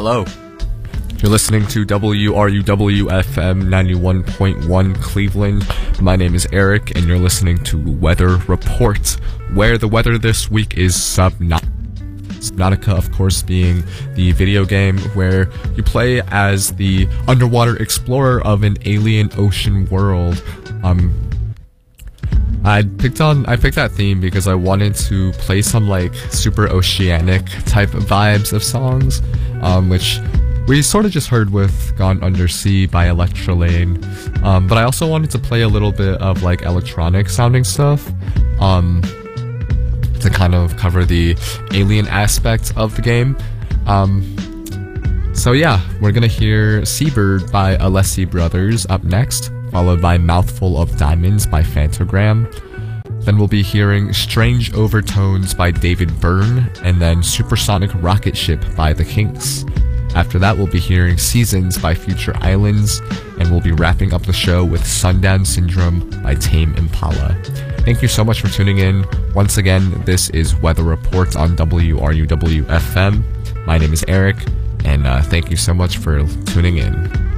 Hello. You're listening to WRUW-FM 91.1 Cleveland. My name is Eric, and you're listening to Weather Report, where the weather this week is Subnautica. Subnautica, of course, being the video game where you play as the underwater explorer of an alien ocean world. I picked that theme because I wanted to play some like super oceanic type vibes of songs, which we sort of just heard with Gone Undersea by Electrolane, but I also wanted to play a little bit of like electronic sounding stuff, to kind of cover the alien aspect of the game. So yeah, we're gonna hear Seabird by Alessi Brothers up next, followed by Mouthful of Diamonds by Phantogram. Then we'll be hearing Strange Overtones by David Byrne, and then Supersonic Rocket Ship by The Kinks. After that, we'll be hearing Seasons by Future Islands, and we'll be wrapping up the show with Sundown Syndrome by Tame Impala. Thank you so much for tuning in. Once again, this is Weather Report on WRUW-FM. My name is Eric, and thank you so much for tuning in.